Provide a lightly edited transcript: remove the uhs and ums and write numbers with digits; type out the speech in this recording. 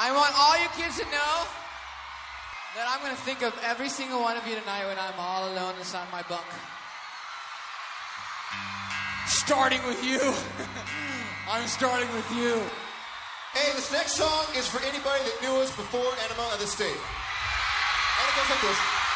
I want all you kids to know that I'm going to think of every single one of you tonight when I'm all alone inside my bunk. Starting with you. I'm starting with you. Hey, this next song is for anybody that knew us before Enema of the State. And it goes like this.